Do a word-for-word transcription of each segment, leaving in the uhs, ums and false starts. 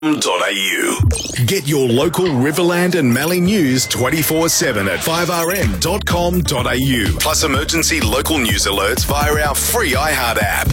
au. Get your local Riverland and Mallee news twenty-four seven at five r m dot com dot a u. Plus emergency local news alerts via our free iHeart app.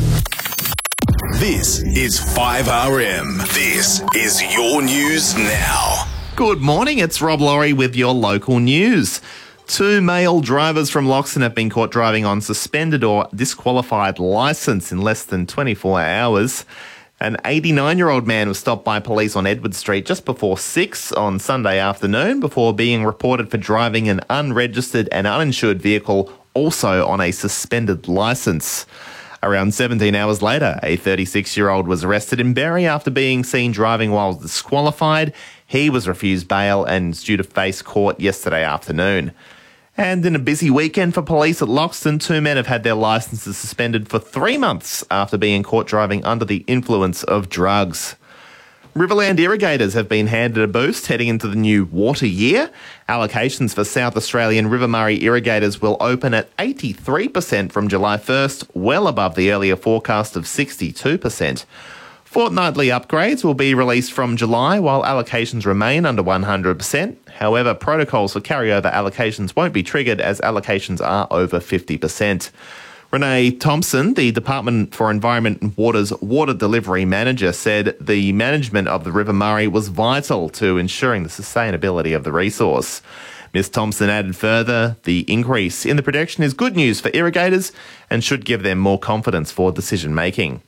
This is five R M. This is your news now. Good morning, it's Rob Laurie with your local news. Two male drivers from Loxton have been caught driving on suspended or disqualified licence in less than twenty-four hours. An eighty-nine-year-old man was stopped by police on Edward Street just before six on Sunday afternoon before being reported for driving an unregistered and uninsured vehicle, also on a suspended licence. Around seventeen hours later, a thirty-six-year-old was arrested in Berry after being seen driving while disqualified. He was refused bail and is due to face court yesterday afternoon. And in a busy weekend for police at Loxton, two men have had their licences suspended for three months after being caught driving under the influence of drugs. Riverland irrigators have been handed a boost heading into the new water year. Allocations for South Australian River Murray irrigators will open at eighty-three percent from July first, well above the earlier forecast of sixty-two percent. Fortnightly upgrades will be released from July while allocations remain under one hundred percent. However, protocols for carryover allocations won't be triggered as allocations are over fifty percent. Renee Thompson, the Department for Environment and Water's Water Delivery Manager, said the management of the River Murray was vital to ensuring the sustainability of the resource. Miz Thompson added further, the increase in the protection is good news for irrigators and should give them more confidence for decision making.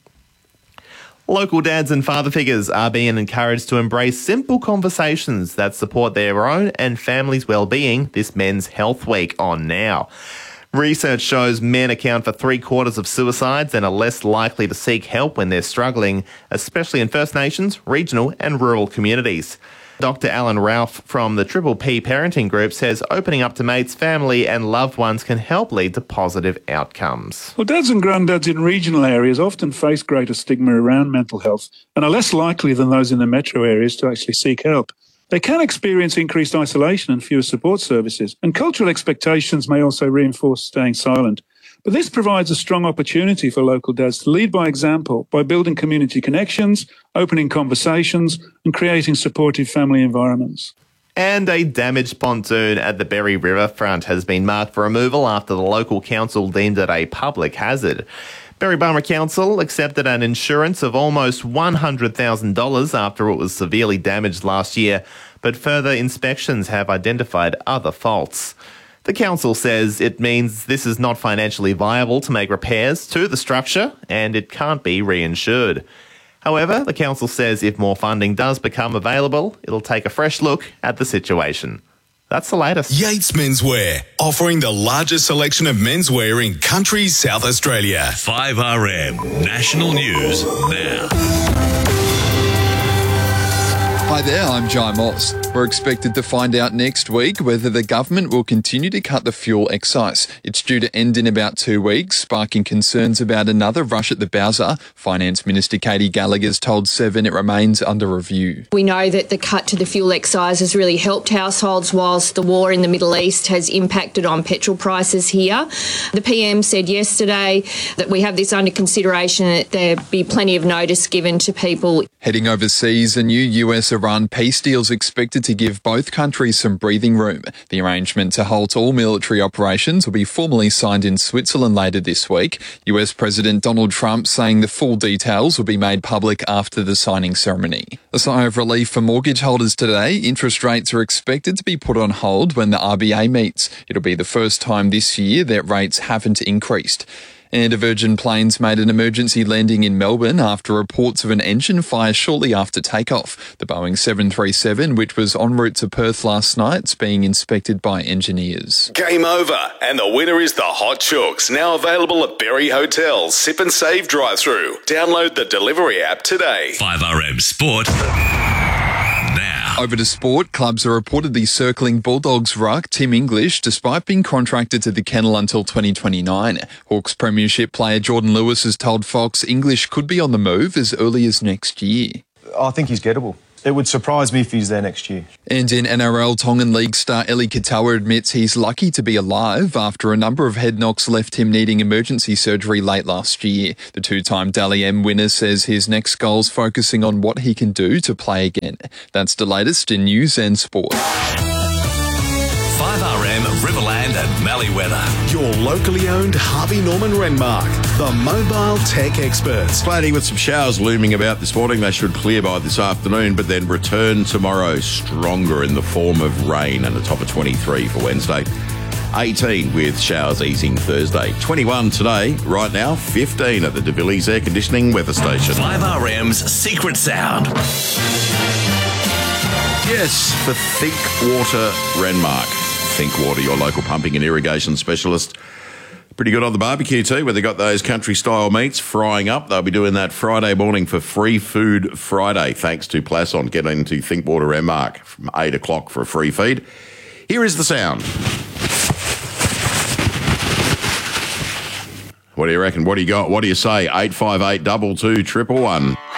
Local dads and father figures are being encouraged to embrace simple conversations that support their own and family's well-being this Men's Health Week on Now. Research shows men account for three quarters of suicides and are less likely to seek help when they're struggling, especially in First Nations, regional and rural communities. Doctor Alan Ralph from the Triple P Parenting Group says opening up to mates, family and loved ones can help lead to positive outcomes. Well, dads and granddads in regional areas often face greater stigma around mental health and are less likely than those in the metro areas to actually seek help. They can experience increased isolation and fewer support services, and cultural expectations may also reinforce staying silent. But this provides a strong opportunity for local dads to lead by example by building community connections, opening conversations and creating supportive family environments. And a damaged pontoon at the Berry Riverfront has been marked for removal after the local council deemed it a public hazard. Berry-Barmah Council accepted an insurance of almost one hundred thousand dollars after it was severely damaged last year, but further inspections have identified other faults. The council says it means this is not financially viable to make repairs to the structure and it can't be reinsured. However, the council says if more funding does become available, it'll take a fresh look at the situation. That's the latest. Yates Menswear, offering the largest selection of menswear in country South Australia. five R M National News Now. Hi there, I'm Jai Moss. We're expected to find out next week whether the government will continue to cut the fuel excise. It's due to end in about two weeks, sparking concerns about another rush at the Bowser. Finance Minister Katie Gallagher's told Seven it remains under review. We know that the cut to the fuel excise has really helped households whilst the war in the Middle East has impacted on petrol prices here. The P M said yesterday that we have this under consideration, that there be plenty of notice given to people. Heading overseas, a new U S-Iran peace deal is expected to give both countries some breathing room. The arrangement to halt all military operations will be formally signed in Switzerland later this week. U S President Donald Trump saying the full details will be made public after the signing ceremony. A sigh of relief for mortgage holders today. Interest rates are expected to be put on hold when the R B A meets. It'll be the first time this year that rates haven't increased. And a Virgin Planes made an emergency landing in Melbourne after reports of an engine fire shortly after takeoff. The Boeing seven thirty-seven, which was en route to Perth last night, is being inspected by engineers. Game over, and the winner is the Hot Chooks, now available at Berry Hotel's Sip and Save drive-thru. Download the delivery app today. five R M Sport Now. Over to sport, clubs are reportedly circling Bulldogs ruck Tim English despite being contracted to the kennel until twenty twenty-nine. Hawks premiership player Jordan Lewis has told Fox English could be on the move as early as next year. I think he's gettable. it would surprise me if he's there next year. And in N R L, Tongan League star Eli Katoa admits he's lucky to be alive after a number of head knocks left him needing emergency surgery late last year. The two-time Dally M winner says his next goal's focusing on what he can do to play again. That's the latest in news and sport. five R M, Riverland and Mallee weather. Your locally owned Harvey Norman Renmark, the mobile tech experts. Cloudy with some showers looming about this morning. They should clear by this afternoon, but then return tomorrow stronger in the form of rain and a top of twenty-three for Wednesday. eighteen with showers easing Thursday. twenty-one today. Right now, fifteen at the De Villiers Air Conditioning Weather Station. five R M's Secret Sound. Yes, for Think Water Renmark. Think Water, your local pumping and irrigation specialist. Pretty good on the barbecue too, where they got those country-style meats frying up. They'll be doing that Friday morning for Free Food Friday, thanks to Plason. Get into Think Water Renmark from eight o'clock for a free feed. Here is the sound. What do you reckon? What do you got? What do you say? eight five eight, two two, one one one.